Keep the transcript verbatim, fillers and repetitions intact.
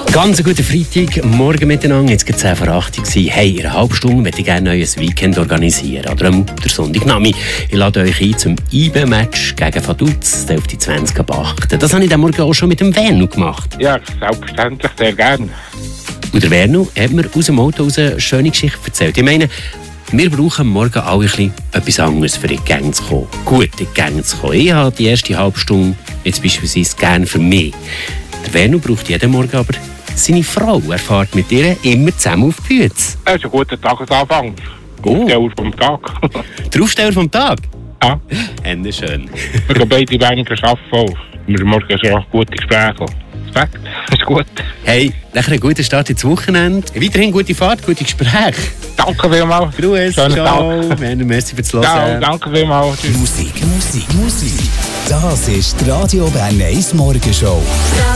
Ganz guten Freitag, morgen miteinander. Jetzt geht es zehn vor acht Uhr. Hey, in einer halben Stunde möchte ich gerne ein neues Weekend organisieren. Oder am der Sonntagnami. Ich lade euch ein zum I B E-Match gegen Vaduz, der auf die zwanzig ab acht. Das habe ich dann morgen auch schon mit dem Wernu gemacht. Ja, selbstverständlich, sehr gerne. Und der Wernu hat mir aus dem Auto aus eine schöne Geschichte erzählt. Ich meine, wir brauchen morgen alle ein bisschen etwas anderes, für in die Gang zu kommen. Gut in die Gang zu kommen. Ich habe die erste halbe Stunde jetzt beispielsweise gerne für mich. Der Wernu braucht jeden Morgen aber seine Frau. Er fährt mit ihr immer zusammen auf die Bühne. Das ist ein guter Tagesanfang. Oh. Der Aufsteller vom Tag. Der Aufsteller vom Tag? Ja. Ende schön. Wir gehen beide weniger arbeiten auch. Wir morgen so gute Gespräche. Respekt, ist gut. Hey, nachher einen guten Start ins Wochenende. Weiterhin gute Fahrt, gute Gespräche. Danke vielmals. Grüß, Schönen ciao. Tag. Merci fürs Hören. Ciao, danke vielmals. Musik, Musik, Musik. Das ist die Radio Bern eins Morgenshow.